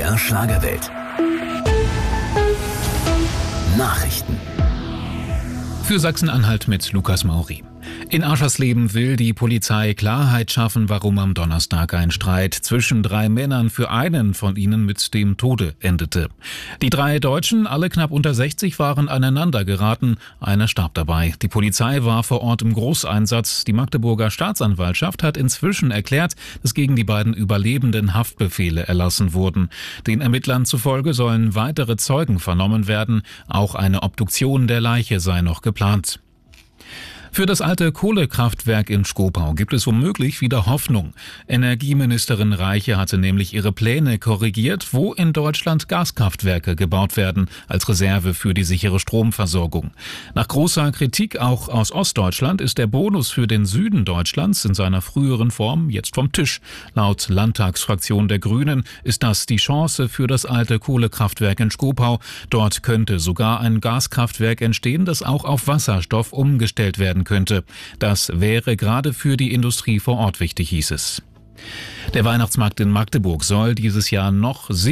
MDR Schlagerwelt. Nachrichten. Für Sachsen-Anhalt mit Lukas Mauri. In Aschersleben will die Polizei Klarheit schaffen, warum am Donnerstag ein Streit zwischen 3 Männern für einen von ihnen mit dem Tode endete. Die 3 Deutschen, alle knapp unter 60, waren aneinander geraten. Einer starb dabei. Die Polizei war vor Ort im Großeinsatz. Die Magdeburger Staatsanwaltschaft hat inzwischen erklärt, dass gegen die beiden Überlebenden Haftbefehle erlassen wurden. Den Ermittlern zufolge sollen weitere Zeugen vernommen werden. Auch eine Obduktion der Leiche sei noch geplant. Für das alte Kohlekraftwerk in Schkopau gibt es womöglich wieder Hoffnung. Energieministerin Reiche hatte nämlich ihre Pläne korrigiert, wo in Deutschland Gaskraftwerke gebaut werden, als Reserve für die sichere Stromversorgung. Nach großer Kritik auch aus Ostdeutschland ist der Bonus für den Süden Deutschlands in seiner früheren Form jetzt vom Tisch. Laut Landtagsfraktion der Grünen ist das die Chance für das alte Kohlekraftwerk in Schkopau. Dort könnte sogar ein Gaskraftwerk entstehen, das auch auf Wasserstoff umgestellt werden könnte. Das wäre gerade für die Industrie vor Ort wichtig, hieß es. Der Weihnachtsmarkt in Magdeburg soll dieses Jahr noch